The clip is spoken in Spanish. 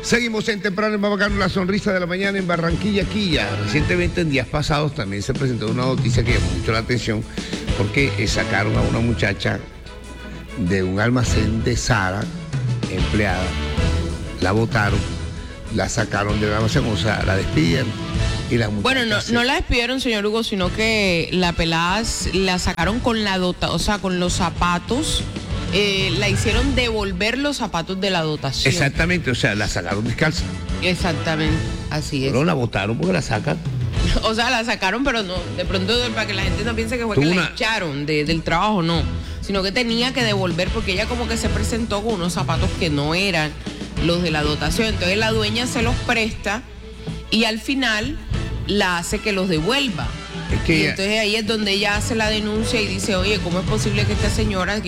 Seguimos en temprano en Babacano, la sonrisa de la mañana en Barranquilla, Quilla. Recientemente, en días pasados, también se presentó una noticia que llamó mucho la atención porque sacaron a una muchacha de un almacén de Zara, empleada, la botaron, la sacaron del almacén, o sea, la despidieron. Y la muchacha bueno, no la despidieron, señor Hugo, sino que la pelada la sacaron con la o sea, con los zapatos. La hicieron devolver los zapatos de la dotación. Exactamente, o sea, la sacaron descalza. Exactamente, así es. Pero la botaron porque la sacan. O sea, la sacaron, pero no, de pronto para que la gente no piense que fue que la echaron del trabajo, no. Sino que tenía que devolver porque ella como que se presentó con unos zapatos que no eran los de la dotación. Entonces la dueña se los presta y al final la hace que los devuelva. Y entonces ahí es donde ella hace la denuncia y dice, oye, ¿cómo es posible que esta señora